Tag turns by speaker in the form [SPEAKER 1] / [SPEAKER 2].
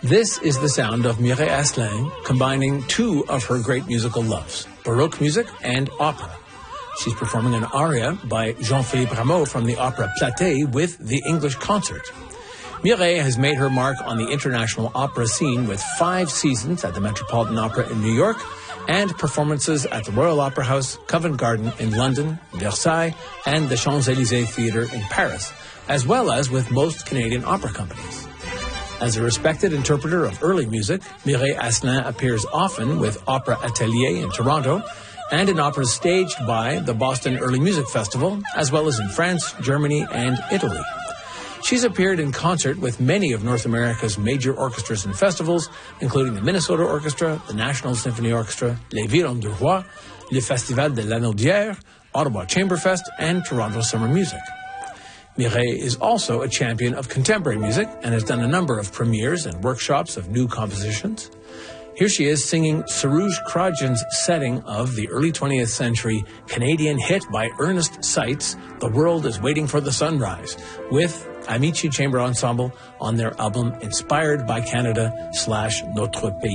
[SPEAKER 1] This is the sound of Mireille Asselin combining two of her great musical loves, Baroque music and opera. She's performing an aria by Jean-Philippe Rameau from the opera Platée with the English Concert. Mireille has made her mark on the international opera scene with 5 seasons at the Metropolitan Opera in New York and performances at the Royal Opera House, Covent Garden in London, Versailles, and the Champs-Élysées Theatre in Paris, as well as with most Canadian opera companies. As a respected interpreter of early music, Mireille Asselin appears often with Opera Atelier in Toronto and in operas staged by the Boston Early Music Festival, as well as in France, Germany, and Italy. She's appeared in concert with many of North America's major orchestras and festivals, including the Minnesota Orchestra, the National Symphony Orchestra, Les Virons du Roi, Le Festival de l'Anaudière, Ottawa Chamberfest, and Toronto Summer Music. Mireille is also a champion of contemporary music and has done a number of premieres and workshops of new compositions. Here she is singing Soroush Kradjan's setting of the early 20th century Canadian hit by Ernest Seitz, The World is Waiting for the Sunrise, with Amici Chamber Ensemble on their album Inspired by Canada / Notre Pays.